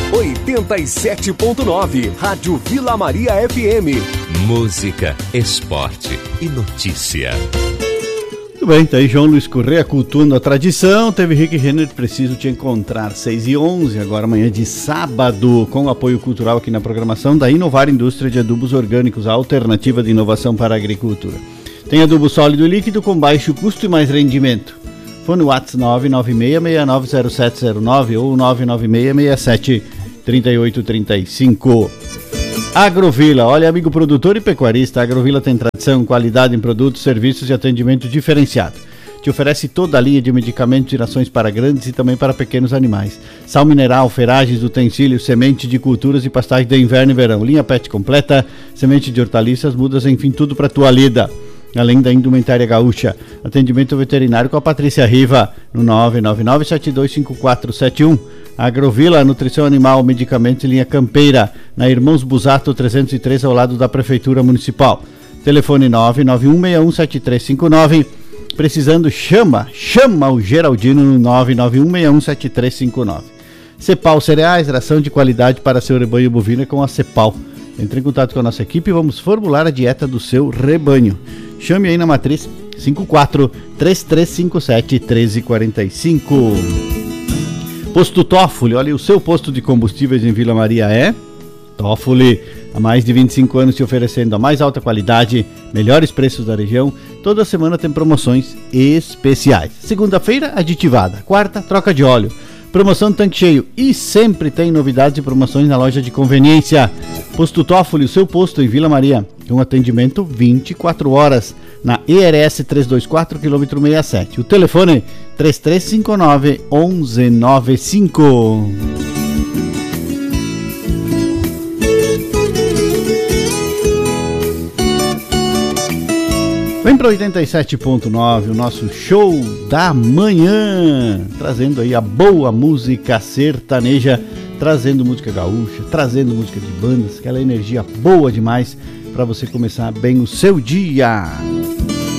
87.9, Rádio Vila Maria FM. Música, esporte e notícia. Muito bem, tá aí João Luiz Correia cultuando a tradição. Teve Rick Renner, Preciso Te Encontrar, 6h11, agora amanhã de sábado, com apoio cultural aqui na programação da Inovar Indústria de Adubos Orgânicos, a alternativa de inovação para a agricultura. Tem adubo sólido e líquido com baixo custo e mais rendimento. Fone WhatsApp 996690709 ou 996673835. Agrovila, olha, amigo produtor e pecuarista, a Agrovila tem tradição, qualidade em produtos, serviços e atendimento diferenciado. Te oferece toda a linha de medicamentos e rações para grandes e também para pequenos animais. Sal mineral, ferragens, utensílios, semente de culturas e pastagem de inverno e verão. Linha pet completa, semente de hortaliças, mudas, enfim, tudo para tua lida. Além da indumentária gaúcha. Atendimento veterinário com a Patrícia Riva, no 999-725471. Agrovila, nutrição animal, medicamentos e linha campeira, na Irmãos Busato 303, ao lado da Prefeitura Municipal. Telefone 991617359. Precisando, chama o Geraldino no 991617359. Cepal Cereais, ração de qualidade para seu rebanho bovino com a Cepal. Entre em contato com a nossa equipe e vamos formular a dieta do seu rebanho. Chame aí na matriz 54-3357-1345. Posto Toffoli, olha, o seu posto de combustíveis em Vila Maria é Toffoli. Há mais de 25 anos te oferecendo a mais alta qualidade, melhores preços da região. Toda semana tem promoções especiais. Segunda-feira, aditivada. Quarta, troca de óleo. Promoção tanque cheio e sempre tem novidades e promoções na loja de conveniência. Posto Toffoli, o seu posto em Vila Maria, com atendimento 24 horas na ERS 324, quilômetro 67. O telefone 3359-1195. Vem para 87.9, o nosso show da manhã, trazendo aí a boa música sertaneja, trazendo música gaúcha, trazendo música de bandas, aquela energia boa demais para você começar bem o seu dia.